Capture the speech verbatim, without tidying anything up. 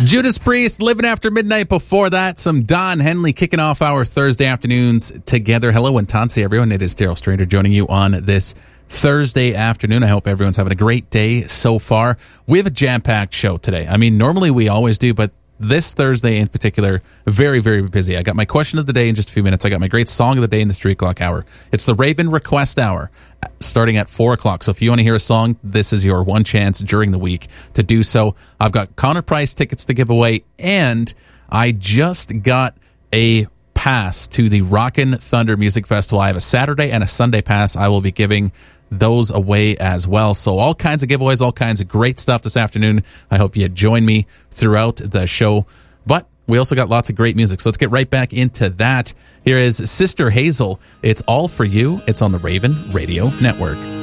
Judas Priest, Living After Midnight. Before that, some Don Henley kicking off our Thursday afternoons together. Hello and Tansi, everyone. It is Daryl Strader joining you on this Thursday afternoon. I hope everyone's having a great day so far. We have a jam-packed show today. I mean, normally we always do, but this Thursday in particular, very, very busy. I got my question of the day in just a few minutes. I got my great song of the day in the three o'clock hour. It's the Raven Request Hour, starting at four o'clock. So if you want to hear a song, this is your one chance during the week to do so. I've got Connor Price tickets to give away, and I just got a pass to the Rockin' Thunder Music Festival. I have a Saturday and a Sunday pass. I will be giving those away as well. So all kinds of giveaways, all kinds of great stuff this afternoon. I hope you join me throughout the show. But we also got lots of great music, so let's get right back into that. Here is Sister Hazel. It's All For You. It's on the Raven Radio Network.